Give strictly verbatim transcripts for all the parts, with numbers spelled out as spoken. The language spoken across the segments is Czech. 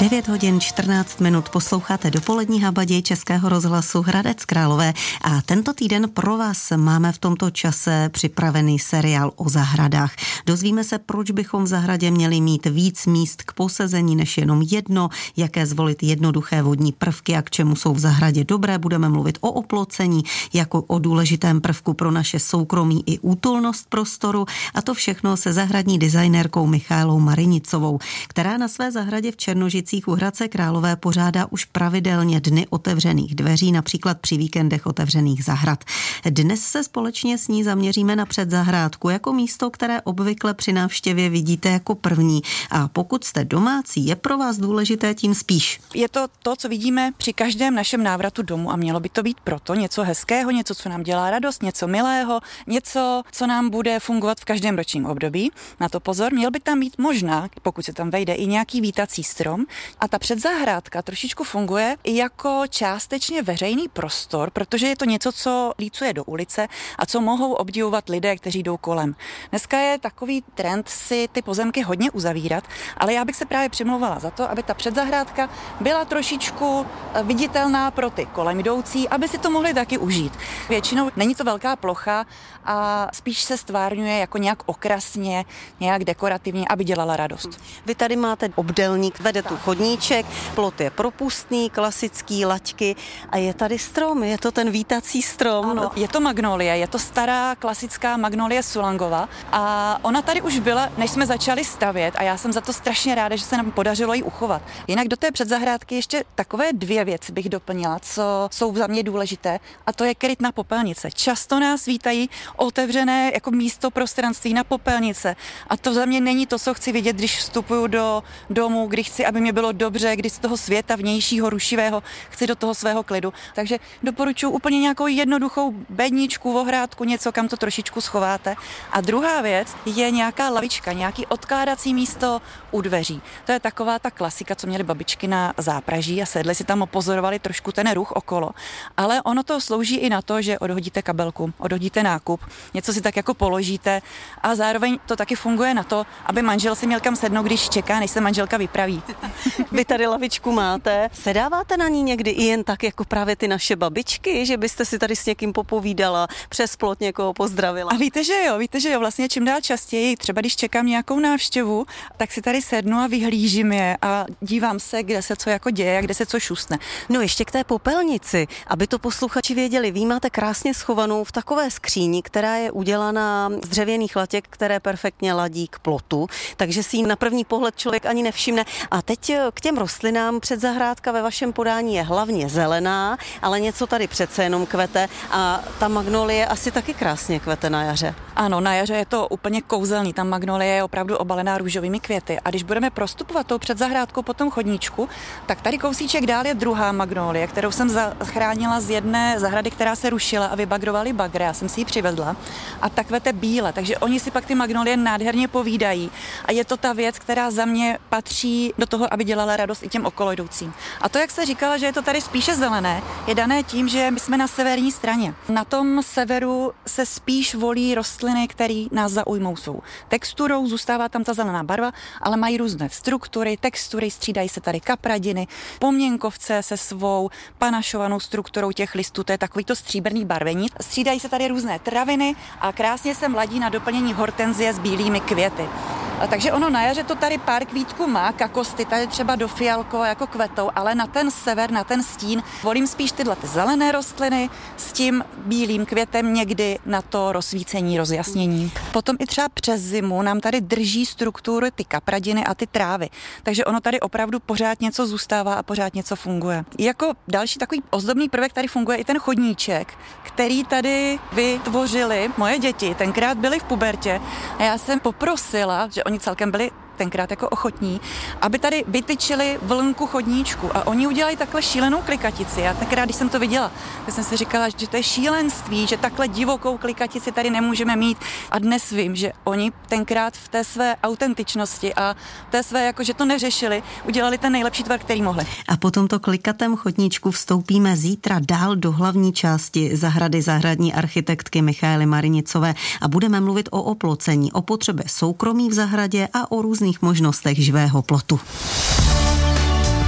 devět hodin čtrnáct minut posloucháte dopolední habadě Českého rozhlasu Hradec Králové a tento týden pro vás máme v tomto čase připravený seriál o zahradách. Dozvíme se, proč bychom v zahradě měli mít víc míst k posezení než jenom jedno, jaké zvolit jednoduché vodní prvky a k čemu jsou v zahradě dobré. Budeme mluvit o oplocení jako o důležitém prvku pro naše soukromí i útulnost prostoru a to všechno se zahradní designérkou Michaelou Marinicovou, která na své zahradě v Černožicích u Hradce Králové pořádá už pravidelně dny otevřených dveří, například při víkendech otevřených zahrad. Dnes se společně s ní zaměříme na předzahrádku jako místo, které obvykle při návštěvě vidíte jako první. A pokud jste domácí, je pro vás důležité tím spíš. Je to to, co vidíme při každém našem návratu domů a mělo by to být proto něco hezkého, něco, co nám dělá radost, něco milého, něco, co nám bude fungovat v každém ročním období. Na to pozor, měl by tam být možná, pokud se tam vejde i nějaký vítací strom. A ta předzahrádka trošičku funguje i jako částečně veřejný prostor, protože je to něco, co lícuje do ulice a co mohou obdivovat lidé, kteří jdou kolem. Dneska je takový trend si ty pozemky hodně uzavírat, ale já bych se právě přimlouvala za to, aby ta předzahrádka byla trošičku viditelná pro ty kolem jdoucí, aby si to mohli taky užít. Většinou není to velká plocha a spíš se stvárňuje jako nějak okrasně, nějak dekorativně, aby dělala radost. Vy tady máte obdélník, vede tu chodníček, plot je propustný, klasický, laťky a je tady strom, je to ten vítací strom. Ano, je to magnolie, je to stará klasická magnolie Sulangova a ona tady už byla, než jsme začali stavět a já jsem za to strašně ráda, že se nám podařilo ji uchovat. Jinak do té předzahrádky ještě takové dvě věci bych doplnila, co jsou za mě důležité a to je kryt na popelnice. Často nás vítají otevřené jako místo prostranství na popelnice a to za mě není to, co chci vidět, když vstupuju do domu, když chci, aby mě bylo dobře, když z toho světa vnějšího, rušivého chci do toho svého klidu. Takže doporučuji úplně nějakou jednoduchou bedničku, ohrádku, něco, kam to trošičku schováte. A druhá věc je nějaká lavička, nějaký odkládací místo u dveří. To je taková ta klasika, co měly babičky na zápraží a sedli si tam a pozorovali trošku ten ruch okolo. Ale ono to slouží i na to, že odhodíte kabelku, odhodíte nákup, něco si tak jako položíte a zároveň to taky funguje na to, aby manžel si měl kam sednout, když čeká, než se manželka vypraví. Vy tady lavičku máte. Sedáváte na ní někdy i jen tak, jako právě ty naše babičky, že byste si tady s někým popovídala, přes plot někoho pozdravila? A víte, že jo, víte, že jo, vlastně čím dál častěji, třeba když čekám nějakou návštěvu, tak si tady sednu a vyhlížím je a dívám se, kde se co jako děje a kde se co šustne. No ještě k té popelnici, aby to posluchači věděli, vy máte krásně schovanou v takové skříni, která je udělaná z dřevěných latěk, které perfektně ladí k plotu, takže si ji na první pohled člověk ani nevšimne. A teď k těm rostlinám. Předzahrádka ve vašem podání je hlavně zelená, ale něco tady přece jenom kvete a ta magnolie asi taky krásně kvete na jaře. Ano, na jaře je to úplně kouzelný, ta magnolie je opravdu obalená růžovými květy a když budeme prostupovat tou předzahrádkou po tom chodníčku, tak tady kousíček dál je druhá magnolie, kterou jsem zachránila z jedné zahrady, která se rušila a vybagrovali bagre, já jsem si ji přivezla a ta kvete bíle, takže oni si pak ty magnolie nádherně povídají a je to ta věc, která za mě patří do toho, aby dělala radost i těm okolojdoucím. A to, jak se říkala, že je to tady spíše zelené, je dané tím, že my jsme na severní straně. Na tom severu se spíš volí rostliny, které nás zaujmou svou texturou, zůstává tam ta zelená barva, ale mají různé struktury, textury, střídají se tady kapradiny, poměnkovce se svou panašovanou strukturou těch listů, to je takovýto stříbrný barvení. Střídají se tady různé traviny a krásně se mladí na doplnění hortenzie s bílými květy. A takže ono na jaře to tady pár kvítků má, kakosty, tady třeba do fialko jako kvetou, ale na ten sever, na ten stín volím spíš tyhle ty zelené rostliny s tím bílým květem někdy na to rozsvícení, rozjasnění. Potom i třeba přes zimu nám tady drží struktury ty kapradiny a ty trávy, takže ono tady opravdu pořád něco zůstává a pořád něco funguje. Jako další takový ozdobný prvek tady funguje i ten chodníček, který tady vytvořili moje děti, tenkrát byly v pubertě a já jsem poprosila, že oni celkem byli tenkrát jako ochotní, aby tady vytyčili vlnku chodníčku a oni udělali takhle šílenou klikatici. Já tenkrát, když jsem to viděla, tak jsem si říkala, že to je šílenství, že takhle divokou klikatici tady nemůžeme mít a dnes vím, že oni tenkrát v té své autentičnosti a té své, jako že to neřešili, udělali ten nejlepší tvar, který mohli. A po tomto klikatém chodníčku vstoupíme zítra dál do hlavní části zahrady zahradní architektky Michaely Marinicové a budeme mluvit o oplocení, o potřebě soukromí v zahradě a o různých možnostech živého plotu.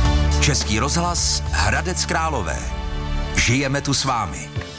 Český rozhlas Hradec Králové. Žijeme tu s vámi.